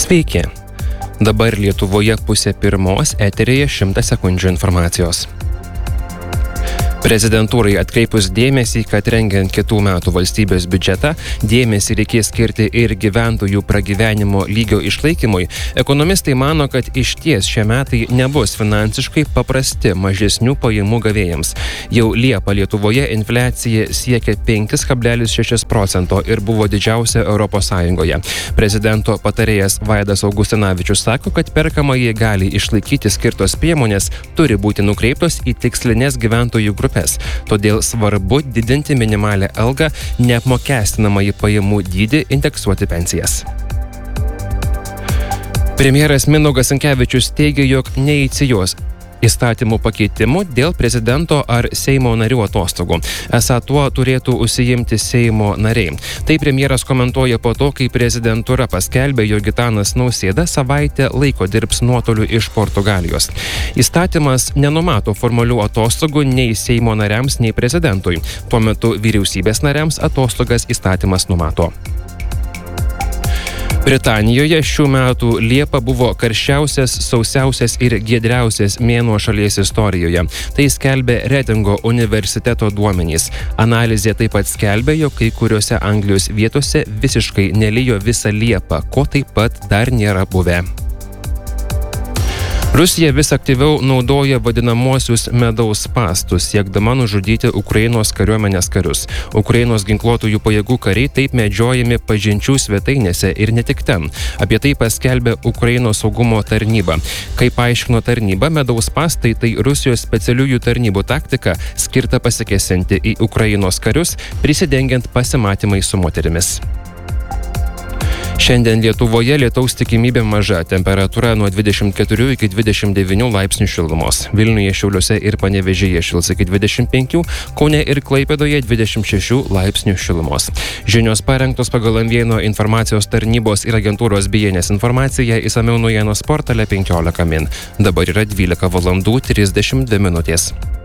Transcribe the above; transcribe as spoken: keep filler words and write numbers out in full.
Sveiki. Dabar Lietuvoje pusė pirmos, eteryje šimtas sekundžių informacijos. Prezidentūrai atkreipus dėmesį, kad rengiant kitų metų valstybės biudžetą, dėmesį reikės skirti ir gyventojų pragyvenimo lygio išlaikymui, ekonomistai mano, kad išties šie metai nebus finansiškai paprasti mažesnių pajamų gavėjams. Jau Liepą Lietuvoje infliacija siekia penki kablelis šeši procento ir buvo didžiausia Europos Sąjungoje. Prezidento patarėjas Vaidas Augustinavičius sako, kad perkamąjį gali išlaikyti skirtos priemonės turi būti nukreiptos į tikslinės gyventojų grupės. Todėl svarbu didinti minimalią algą, neapmokestinamąjį pajamų dydį, indeksuoti pensijas. Premjeras Mindaugas Sinkevičius teigia, jog neįcijos įstatymų pakeitimų dėl prezidento ar Seimo narių atostogų. Esą tuo turėtų užsiimti Seimo nariai. Tai premjeras komentuoja po to, kai prezidentūra paskelbė, jog Gitanas Nausėda savaitę laiko dirbs nuotoliu iš Portugalijos. Įstatymas nenumato formalių atostogų nei Seimo nariams, nei prezidentui. Tuo metu vyriausybės nariams atostogas įstatymas numato. Britanijoje šių metų Liepa buvo karščiausias, sausiausias ir giedriausias mėnuo šalies istorijoje. Tai skelbė Redingo universiteto duomenys. Analizė taip pat skelbė, jog kai kuriuose Anglijos vietose visiškai nelijo visą Liepą, ko taip pat dar nėra buvę. Rusija vis aktyviau naudoja vadinamuosius medaus spąstus, siekdama nužudyti Ukrainos kariuomenės karius. Ukrainos ginkluotųjų pajėgų kariai taip medžiojami pažinčių svetainėse ir ne tik ten. Apie tai paskelbė Ukrainos saugumo tarnyba. Kaip paaiškino tarnyba, medaus spąstai tai Rusijos specialiųjų tarnybų taktika, skirta pasikėsinti į Ukrainos karius, prisidengiant pasimatymais su moterimis. Šiandien Lietuvoje lietaus tikimybė maža, temperatūra nuo dvidešimt keturių iki dvidešimt devynių laipsnių šilumos. Vilniuje, Šiauliuose ir Panevėžyje šils iki dvidešimt penkių, Kaune ir Klaipėdoje dvidešimt šešių laipsnių šilumos. Žinios parengtos pagal Amvieno informacijos tarnybos ir agentūros Bienės informaciją, išsamiau naujienos portale penkiolika min. Dabar yra dvylika valandų trisdešimt dvi minutės.